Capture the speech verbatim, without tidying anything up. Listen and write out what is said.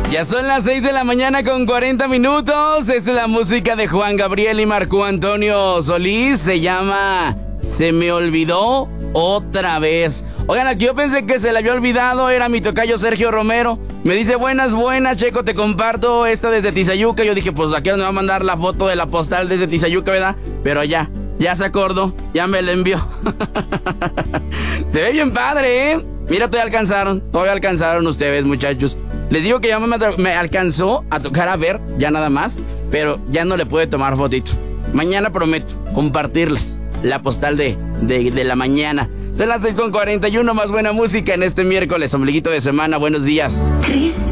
Ya son las seis de la mañana con cuarenta minutos. Esta es la música de Juan Gabriel y Marco Antonio Solís. Se llama Se me olvidó otra vez. Oigan, al que yo pensé que se le había olvidado era mi tocayo Sergio Romero. Me dice, buenas, buenas, Checo, te comparto esta desde Tizayuca. Yo dije, pues aquí nos va a mandar la foto de la postal desde Tizayuca, ¿verdad? Pero ya, ya se acordó, ya me la envió. Se ve bien padre, ¿eh? Mira, todavía alcanzaron, todavía alcanzaron ustedes, muchachos. Les digo que ya me, me alcanzó a tocar a ver, ya nada más, pero ya no le puede tomar fotito. Mañana prometo compartirles la postal de, de, de la mañana. Son las seis con cuarenta y uno, más buena música en este miércoles, ombliguito de semana. Buenos días. Chris.